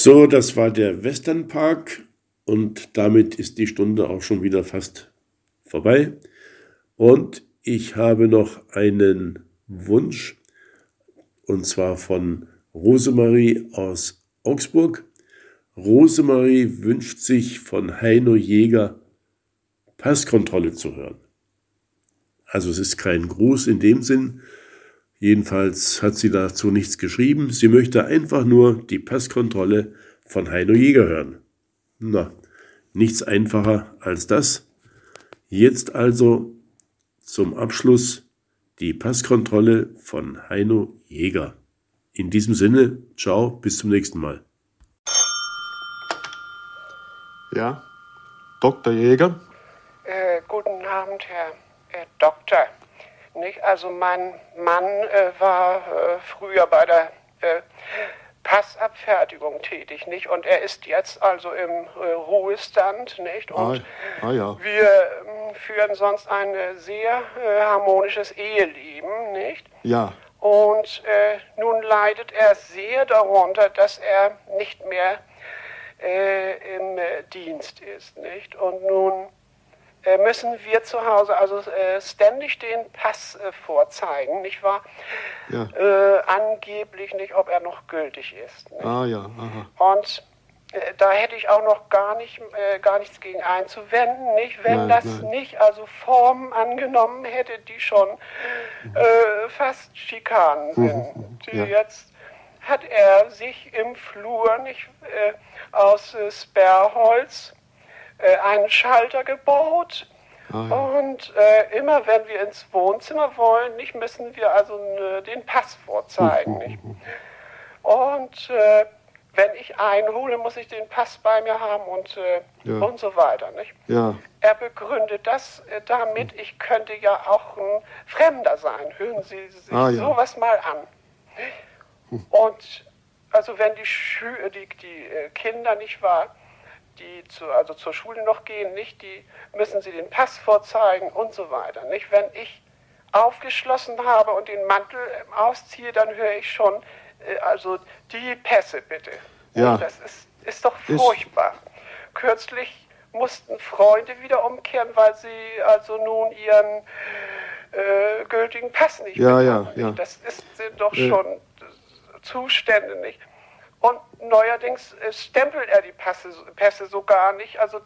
So, das war der Westernpark und damit ist die Stunde auch schon wieder fast vorbei. Und ich habe noch einen Wunsch, und zwar von Rosemarie aus Augsburg. Rosemarie wünscht sich von Heino Jäger Passkontrolle zu hören. Also es ist kein Gruß in dem Sinn, jedenfalls hat sie dazu nichts geschrieben. Sie möchte einfach nur die Passkontrolle von Heino Jäger hören. Na, nichts einfacher als das. Jetzt also zum Abschluss die Passkontrolle von Heino Jäger. In diesem Sinne, ciao, bis zum nächsten Mal. Ja, Dr. Jäger? Guten Abend, Herr Doktor. Nicht? Also mein Mann war früher bei der Passabfertigung tätig, nicht? Und er ist jetzt also im Ruhestand, nicht? Und ja. wir führen sonst ein sehr harmonisches Eheleben, nicht? Ja. Und nun leidet er sehr darunter, dass er nicht mehr im Dienst ist, nicht? Und nun müssen wir zu Hause also ständig den Pass vorzeigen, nicht wahr? Ja. Angeblich nicht, ob er noch gültig ist. Nicht? Ja, aha. Und da hätte ich auch noch gar nichts gegen einzuwenden, nicht? Wenn das nicht also Formen angenommen hätte, die schon fast Schikanen sind. Jetzt hat er sich im Flur nicht aus Sperrholz einen Schalter gebaut. Und immer wenn wir ins Wohnzimmer wollen, nicht, müssen wir also den Pass vorzeigen. Nicht? Und wenn ich einhole, muss ich den Pass bei mir haben und so weiter. Nicht? Ja. Er begründet das damit, ich könnte ja auch ein Fremder sein. Hören Sie sich sowas mal an. Und also wenn die Kinder nicht wahr, die zur Schule noch gehen, nicht, die müssen sie den Pass vorzeigen und so weiter. Nicht? Wenn ich aufgeschlossen habe und den Mantel ausziehe, dann höre ich schon, also die Pässe bitte. Ja. Das ist doch furchtbar. Kürzlich mussten Freunde wieder umkehren, weil sie also nun ihren gültigen Pass nicht bekommen. Ja. Das sind doch schon Zustände, nicht? Und neuerdings stempelt er die Pässe so gar nicht. Also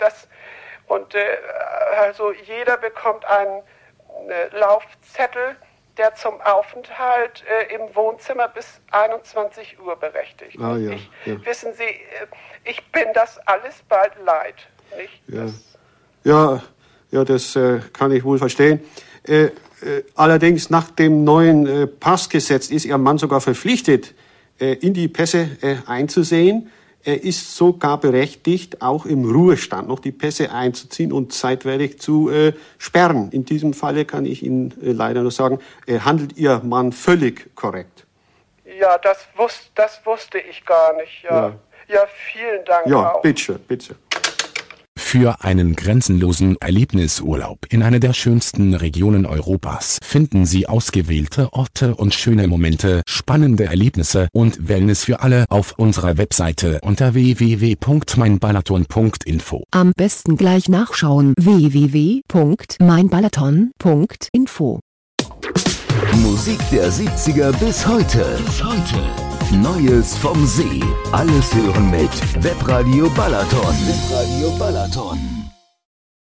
also jeder bekommt einen Laufzettel, der zum Aufenthalt im Wohnzimmer bis 21 Uhr berechtigt. Wissen Sie, ich bin das alles bald leid. Nicht? Ja, das kann ich wohl verstehen. Allerdings nach dem neuen Passgesetz ist Ihr Mann sogar verpflichtet, in die Pässe einzusehen. Er ist sogar berechtigt, auch im Ruhestand noch die Pässe einzuziehen und zeitweilig zu sperren. In diesem Falle kann ich Ihnen leider nur sagen, handelt Ihr Mann völlig korrekt. Ja, das wusste ich gar nicht. Ja, vielen Dank. Ja, auch. bitte. Für einen grenzenlosen Erlebnisurlaub in einer der schönsten Regionen Europas finden Sie ausgewählte Orte und schöne Momente, spannende Erlebnisse und Wellness für alle auf unserer Webseite unter www.meinbalaton.info. Am besten gleich nachschauen: www.meinbalaton.info. Musik der 70er bis heute. Neues vom See. Alles hören mit Webradio Balaton.